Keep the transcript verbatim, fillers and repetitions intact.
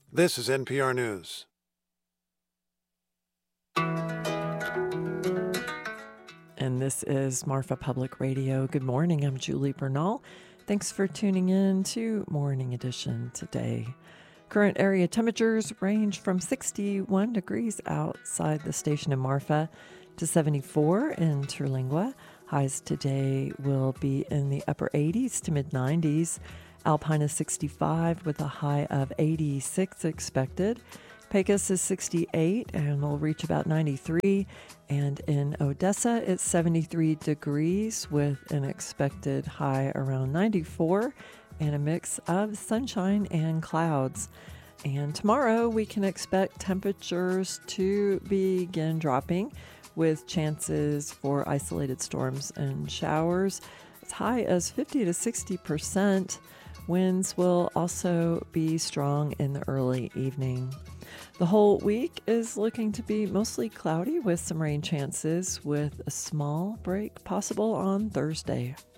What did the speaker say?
This is N P R News. And this is Marfa Public Radio. Good morning. I'm Julie Bernal. Thanks for tuning in to Morning Edition today. Current area temperatures range from sixty-one degrees outside the station in Marfa to seventy-four in Terlingua. Highs today will be in the upper eighties to mid nineties. Alpine is sixty-five with a high of eighty-six expected. Pecos is sixty-eight and will reach about ninety-three. And in Odessa, it's seventy-three degrees with an expected high around ninety-four and a mix of sunshine and clouds. And tomorrow we can expect temperatures to begin dropping with chances for isolated storms and showers as high as fifty to sixty percent. Winds will also be strong in the early evening. The whole week is looking to be mostly cloudy with some rain chances with a small break possible on Thursday.